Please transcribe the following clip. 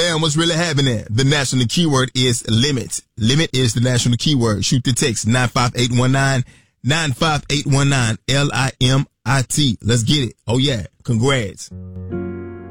Bam, what's really happening? The national keyword is limit. Limit is the national keyword. Shoot the text 95819, 95819, LIMIT. Let's get it. Oh yeah. Congrats.